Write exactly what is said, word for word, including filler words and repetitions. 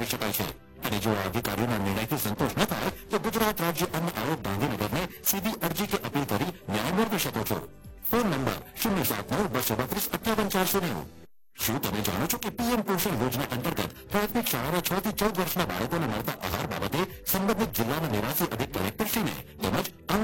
શકાય છે અને જો આ અધિકારીઓના નિર્ણયથી સંતોષ ન થાય તો ગુજરાત રાજ્ય અન્ન આયોગ ગાંધીનગરને સીધી અરજી કે અપીલ કરી ન્યાય મેળવી શકો છો. ફોન નંબર શૂન્ય સાત નવ બસો બત્રીસ અઠ્યાવન ચારસો નેવું. શું તમે જાણો છો કે પીએમ પોષણ યોજના અંતર્ગત પ્રાથમિક શાળાના છ થી ચૌદ વર્ષના બાળકોને મળતા આહાર બાબતે સંબંધિત જિલ્લાના નિવાસી અધિક કલેક્ટરશ્રીને તેમજ